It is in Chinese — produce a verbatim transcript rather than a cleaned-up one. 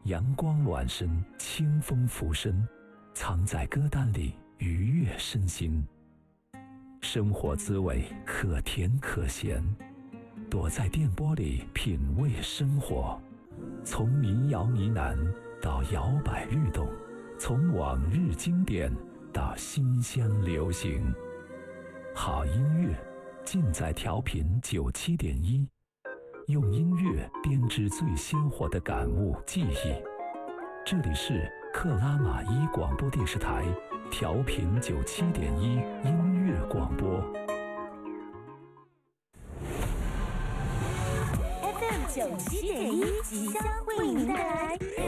阳光暖身，清风拂身，藏在歌单里愉悦身心。生活滋味可甜可咸，躲在电波里品味生活。从民谣呢喃到摇摆律动，从往日经典到新鲜流行，好音乐尽在调频九七点一，用音乐编织最鲜活的感悟记忆。这里是克拉玛依广播电视台调频九七点一音乐广播 F M 九七点一，即将为您带来